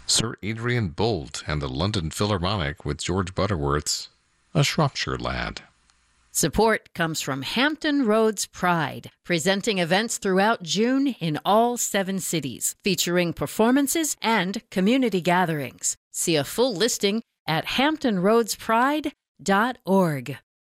Sir Adrian Boult and the London Philharmonic with George Butterworth's A Shropshire Lad. Support comes from Hampton Roads Pride, presenting events throughout June in all 7 cities, featuring performances and community gatherings. See a full listing at hamptonroadspride.org.